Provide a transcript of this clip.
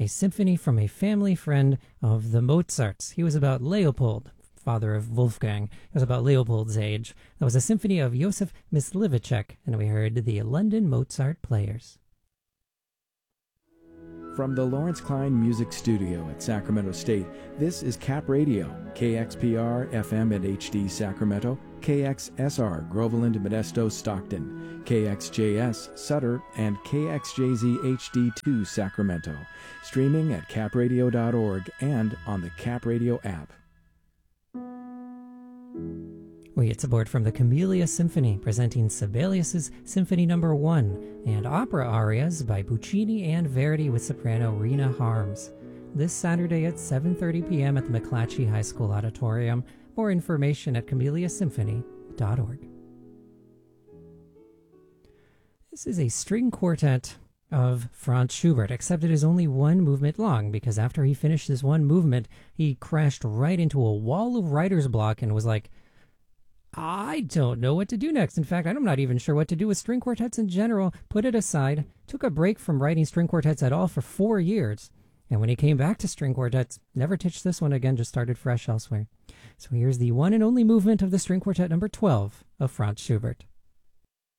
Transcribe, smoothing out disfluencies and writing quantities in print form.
a symphony from a family friend of the Mozarts. He was about Leopold, father of Wolfgang. It was about Leopold's age. That was a symphony of Josef Myslivacek, and we heard the London Mozart Players. From the Lawrence Klein Music Studio at Sacramento State, this is Cap Radio, KXPR FM at HD Sacramento, KXSR Groveland, Modesto, Stockton, KXJS Sutter, and KXJZ HD2 Sacramento. Streaming at capradio.org and on the Cap Radio app. We get support from the Camellia Symphony, presenting Sibelius's Symphony No. 1 and opera arias by Puccini and Verdi with soprano Rena Harms. This Saturday at 7:30 p.m. at the McClatchy High School Auditorium. More information at camelliasymphony.org. This is a string quartet of Franz Schubert, except it is only one movement long, because after he finished this one movement, he crashed right into a wall of writer's block and was like, I don't know what to do next. In fact, I'm not even sure what to do with string quartets in general. Put it aside, took a break from writing string quartets at all for 4 years. And when he came back to string quartets, never touched this one again, just started fresh elsewhere. So here's the one and only movement of the string quartet number 12 of Franz Schubert.